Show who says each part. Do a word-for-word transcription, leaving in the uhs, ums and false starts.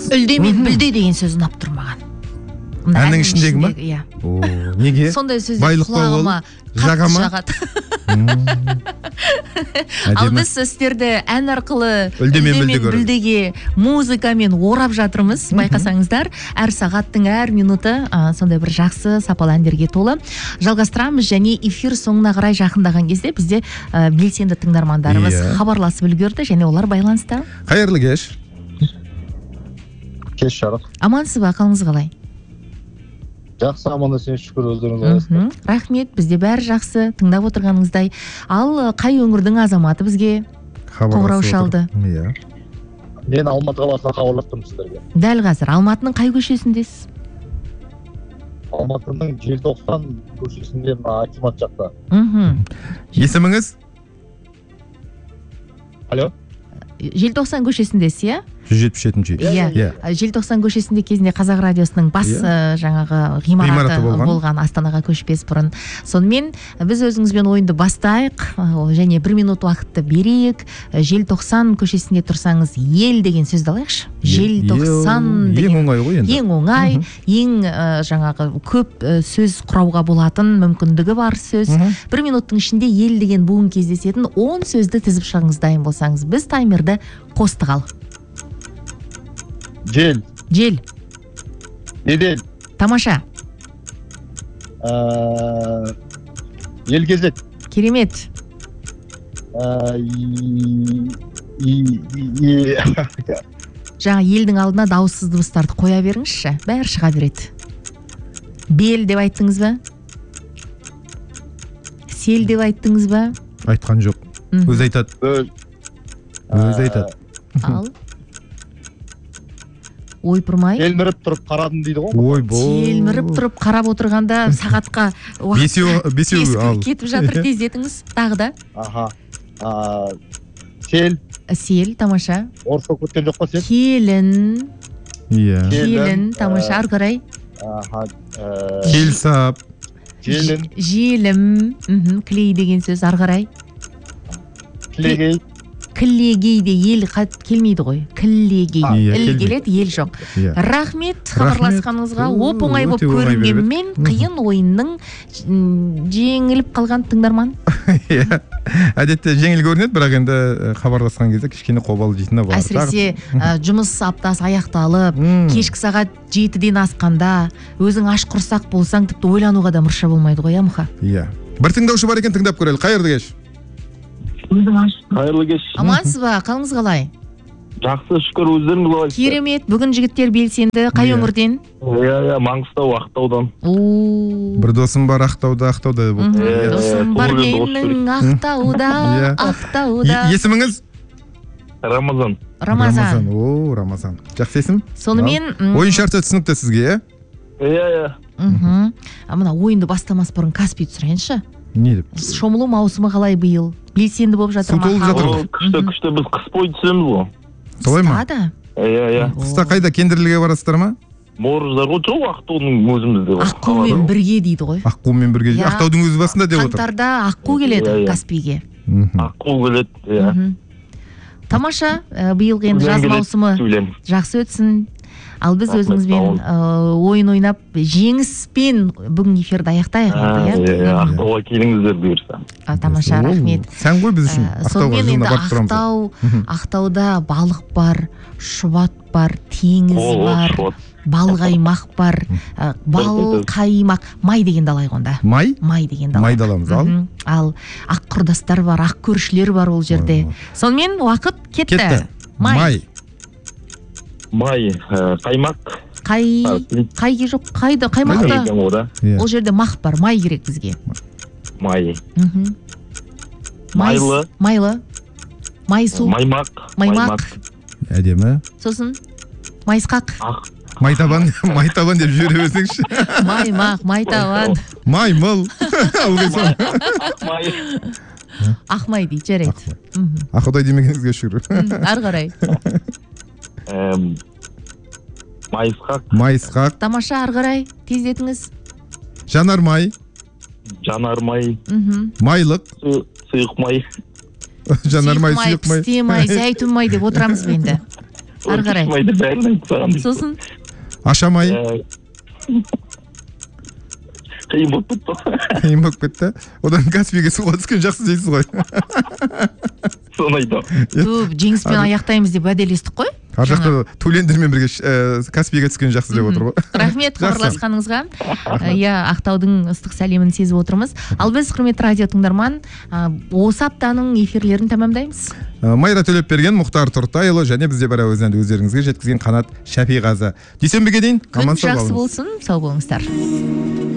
Speaker 1: Үлде мен бүлде деген сөз ұнап тұр маған.
Speaker 2: Әннің ішіндегі ма?
Speaker 1: Иә.
Speaker 2: О, неге?
Speaker 1: Сондай сөз
Speaker 2: құлағыма
Speaker 1: қатты жағады. Ал біз сіздерді ән арқылы
Speaker 2: Үлде мен
Speaker 1: бүлдеге музыкамен орап жатырмыз. Байқасаңыздар, әр сағаттың әр минуты сондай бір жақсы сапалы әндерге толы. Жалғастырамыз және эфир соңына қарай жақындаған кезде бізде белсенді тыңдармандарымыз хабарласып үлгерді және олар байланыста.
Speaker 2: Қайырлы кеш.
Speaker 3: Кеш жарық.
Speaker 1: Амансыз ба, қалыңыз қалай?
Speaker 3: Жақсы, амандасыңыз, шүкір, өздеріңіз қалайсыздар.
Speaker 1: Рахмет, бізде бәрі жақсы, тыңдап отырғаныңыздай. Ал қай өңірдің азаматы бізге қоңырау шалды?
Speaker 2: Иә.
Speaker 3: Мен Алматы қаласынан хабарлап тұрмын сіздерге.
Speaker 1: Дәл қазір Алматының қай көшесіндесіз?
Speaker 3: Алматының желтоқсан көшесінде акимат жақта.
Speaker 2: Есіміңіз?
Speaker 3: Алло.
Speaker 1: Желтоқсан көшесіндесіз, иә?
Speaker 2: жүз жетпіс жетінші.
Speaker 1: Иә. Желтоқсан көшесінде кезінде Қазақ радиосының бас жаңағы ғимараты болған, Астанаға көшпес бұрын. Сонымен біз өзіңізбен ойынды бастайық және бір минут уақытты берейік. Желтоқсан көшесінде тұрсаңыз, ел деген сөзді алайықшы. Желтоқсан деген.
Speaker 2: Ең оңай ғой енді.
Speaker 1: Ең оңай, ең жаңағы көп сөз құрауға болатын мүмкіндігі бар сөз. Бір минуттың ішінде ел деген буын кездесетін он сөзді тізіп шығыңыз, дайын болсаңыз. Біз таймерді қостық ал.
Speaker 3: Жел.
Speaker 1: Жел.
Speaker 3: Едел.
Speaker 1: Тамаша.
Speaker 3: Елгезек.
Speaker 1: Керемет. Жаңа елдің алдына дауыссыз дыбыстарды қоя беріңізші, бәрі шыға береді. Бел деп айттыңыз ба? Сел деп айттыңыз ба?
Speaker 2: Айтқан жоқ. Өз айтады. Өз айтады.
Speaker 1: Ал. Ойпырмай.
Speaker 3: Телміріп тұрып қарадым дейді ғой.
Speaker 2: Ой, бол.
Speaker 1: Телміріп тұрып қарап отырғанда сағатқа уақыт кетіп жатыр, тездетіңіз. Тағы да.
Speaker 3: Аха. Сел.
Speaker 1: Сел, тамаша.
Speaker 3: Орысқа көткен жоқ па сел?
Speaker 1: Келін.
Speaker 2: Иә.
Speaker 1: Келін, тамаша, ары қарай.
Speaker 2: Келсап.
Speaker 3: Желін.
Speaker 1: Желім. Клей деген сөз, ары қарай.
Speaker 3: Клегей.
Speaker 1: Кілегейде ел келмейді ғой. Кілегей. Іл келеді, ел жоқ. Рахмет хабарласқаныңызға. Оп-оңай болып көрінгенмен қиын ойынның жеңіліп қалған тыңдарман.
Speaker 2: Әдетте жеңіл көрінеді, бірақ енді хабарласқан кезде кішкене қобал дейтіні бар.
Speaker 1: Әсіресе жұмыс аптасы аяқталып, кешкі сағат жетіден асқанда, өзің аш құрсақ болсаң, тіпті ойлануға да мұрша болмайды ғой, Амха?
Speaker 2: Иә. Бір тыңдаушы бар екен, тыңдап көрелік. Қайырлы кеш.
Speaker 3: Қайырлы кеш.
Speaker 1: Амансыз ба, қалыңыз қалай?
Speaker 3: Жақсы, шүкір, өздеріңіз қалайсыздар?
Speaker 1: Керемет, бүгін жігіттер белсенді. Қай өңірден?
Speaker 3: Иә, иә, Маңғыстау, Ақтаудан.
Speaker 2: Бір досым бар Ақтауда, Ақтауда.
Speaker 1: Досым бар менің Ақтауда, Ақтауда.
Speaker 2: Есіміңіз?
Speaker 3: Рамазан.
Speaker 1: Рамазан.
Speaker 2: О, Рамазан. Жақсы есім?
Speaker 1: Сонымен
Speaker 2: ойын шарты түсінікті сізге,
Speaker 3: иә? Иә, иә.
Speaker 1: Мына ойынды бастамас бұрын Каспий түсірейінші.
Speaker 2: Не деп?
Speaker 1: Шомылу маусымы қалай биыл? Белсенді болып жатыр ма?
Speaker 3: Күшті, күшті, біз қыс бойы түсеміз ғой.
Speaker 2: Солай ма?
Speaker 1: Қыста да?
Speaker 3: Иә, иә.
Speaker 2: Қыста қайда, кендірліге барасыздар ма?
Speaker 3: Борждар ғой, жоқ, Ақтаудың өзімізде.
Speaker 1: Аққумен бірге дейді ғой.
Speaker 2: Аққумен бірге дейді. Ақтаудың өз басында деп отыр.
Speaker 1: Қаңтарда Аққу келеді Каспийге.
Speaker 3: Аққу келеді, иә.
Speaker 1: Тамаша, биылғы енді жаз маусымы жақсы өтсін. Ал біз өзіңізбен ойын ойнап, жеңіспен бүгін эфирді аяқтайық.
Speaker 3: Ақтауға келіңіздер бұйырса.
Speaker 1: Тамаша, рахмет.
Speaker 2: Сән ғой біз үшін.
Speaker 1: Сонымен енді Ақтау, Ақтауда балық бар, шұбат бар, теңіз бар, балқаймақ бар, балқаймақ, май дегенді алайық онда.
Speaker 2: Май?
Speaker 1: Май дегенді алайық.
Speaker 2: Майды аламыз, ал?
Speaker 1: Ал ақ құрдастар бар, ақ көршілер бар ол жерде. Сонымен уақыт кетті.
Speaker 2: Май.
Speaker 3: Май, қаймақ.
Speaker 1: Қай, қайге жоқ, қайда, қаймақта. Ол жерде мақ бар, май керек бізге.
Speaker 3: Май.
Speaker 1: Майлы. Майлы. Майсу.
Speaker 3: Маймақ.
Speaker 1: Маймақ.
Speaker 2: Әдемі.
Speaker 1: Сосын майысқақ.
Speaker 2: Майтабан, майтабан деп жүре берсеңші.
Speaker 1: Маймақ, майтабан.
Speaker 2: Маймыл.
Speaker 3: Май.
Speaker 1: Ақмай дейді, жарайды.
Speaker 2: Ақұдай демегеніңізге шүкір.
Speaker 1: Ары қарай.
Speaker 3: Майысқақ.
Speaker 2: Майысқақ.
Speaker 1: Тамаша, ары қарай, тездетіңіз.
Speaker 2: Жанармай.
Speaker 3: Жанармай.
Speaker 2: Майлық.
Speaker 3: Сұйық май.
Speaker 2: Жанармай, сұйық май.
Speaker 1: Пісте май, зәйтүн май деп отырамыз бенді. ары қарай
Speaker 3: майды бәрін айтып тастаған дейсіз.
Speaker 1: сосын
Speaker 2: Ашамай
Speaker 3: қиын болып кетті.
Speaker 2: қиын болып кетті. Одан Каспийге суға түскен жақсы дейсіз ғой.
Speaker 3: Соны айтамын.
Speaker 1: Ту жеңіспен аяқтаймыз деп уәделестік қой.
Speaker 2: Ар жақта Төлендермен бірге Каспийге түскен жақсы деп отыр ғой.
Speaker 1: Рахмет хабарласқаныңызға. Иә, Ақтаудың ыстық сәлемін сезіп отырмыз. Ал біз, құрметті радио тыңдарман, осы аптаның эфирлерін тамамдаймыз.
Speaker 2: Майра Төлепберген, Мұхтар Тұртайұлы және бізде бар әуезінді өздеріңізге жеткізген Қанат Шәпиғазы. Дүйсенбіге дейін
Speaker 1: күн жақсы болсын, сау болыңыздар.